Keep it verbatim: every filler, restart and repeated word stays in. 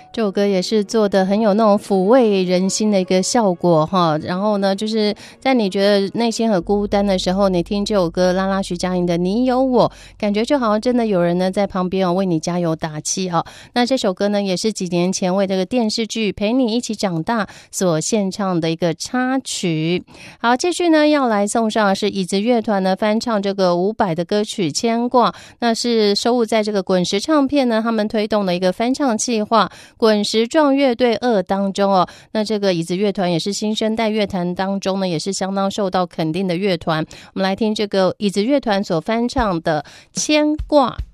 这首歌也是做的很有那种抚慰人心的一个效果哈。然后呢，就是在你觉得内心很孤单的时候，你听这首歌，拉拉徐佳莹的《你有我》，感觉就好像真的有人呢在旁边哦为你加油打气啊。那这首歌呢，也是几年前为这个电视剧《陪你一起长大》所献唱的一个插曲。好，继续呢要来送上是椅子乐团呢翻唱这个伍佰的歌曲《牵挂》，那是收录在这个滚石唱片呢他们推动的一个翻唱计划滚石壮乐队二当中哦。那这个椅子乐团也是新生代乐坛当中呢也是相当受到肯定的乐团。我们来听这个椅子乐团所翻唱的《牵挂》。